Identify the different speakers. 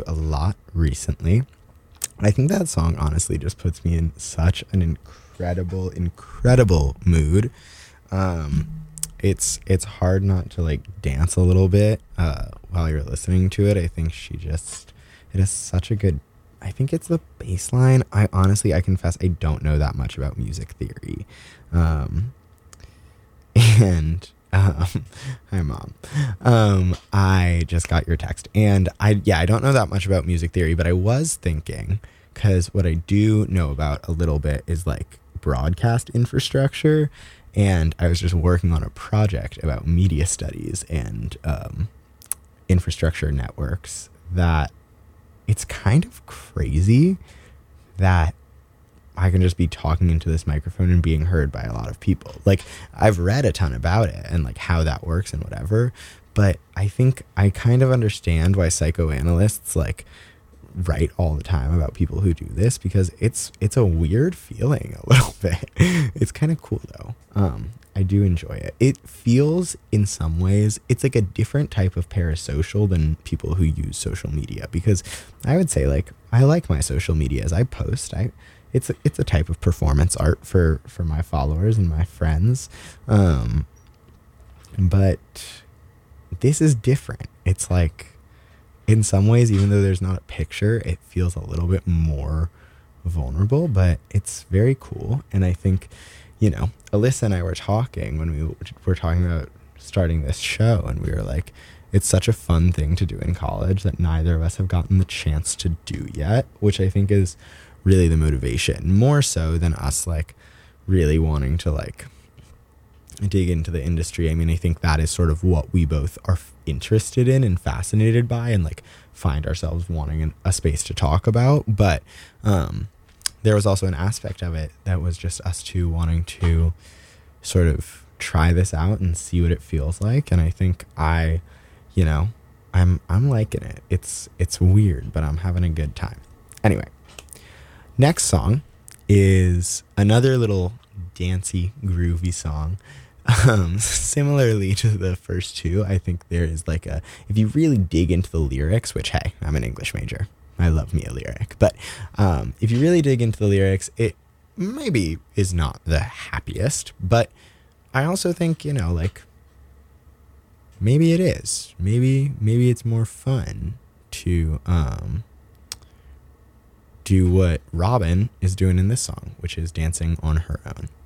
Speaker 1: a lot recently. I think that song honestly just puts me in such an incredible mood. It's hard not to like dance a little bit while you're listening to it. I think it has such a good. I think it's the bass line. I confess I don't know that much about music theory, and hi mom. I just got your text, and I don't know that much about music theory, but I was thinking, because what I do know about a little bit is like broadcast infrastructure, and I was just working on a project about media studies and infrastructure networks. That it's kind of crazy that I can just be talking into this microphone and being heard by a lot of people. Like, I've read a ton about it and like how that works and whatever, but I think I kind of understand why psychoanalysts like write all the time about people who do this, because it's a weird feeling a little bit. It's kind of cool though. I do enjoy it. It feels in some ways, it's like a different type of parasocial than people who use social media, because I would say like, I like my social media as I post. It's a type of performance art for my followers and my friends. But this is different. It's like, in some ways, even though there's not a picture, it feels a little bit more vulnerable, but it's very cool. And I think, Alyssa and I were talking when we were talking about starting this show, and we were like, it's such a fun thing to do in college that neither of us have gotten the chance to do yet, which I think is really the motivation, more so than us like really wanting to like dig into the industry. I mean, I think that is sort of what we both are interested in and fascinated by, and like find ourselves wanting a space to talk about. But there was also an aspect of it that was just us two wanting to sort of try this out and see what it feels like. And I think I'm liking it. It's weird, but I'm having a good time. Anyway, next song is another little dancey, groovy song. Similarly to the first two, I think there is like if you really dig into the lyrics, which, hey, I'm an English major, I love me a lyric, but if you really dig into the lyrics, it maybe is not the happiest, but I also think, like, maybe it is. Maybe it's more fun to do what Robin is doing in this song, which is dancing on her own.